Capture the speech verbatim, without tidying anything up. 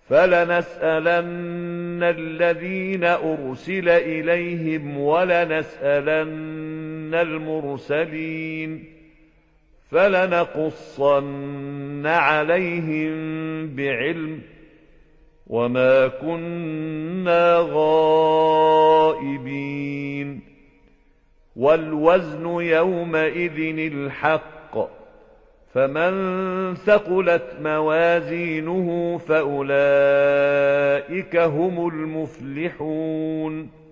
فلنسألن الذين أرسل إليهم ولنسألن المرسلين فلنقصن عليهم بعلم وما كنا غائبين والوزن يومئذ الحق فمن ثقلت موازينه فأولئك هم المفلحون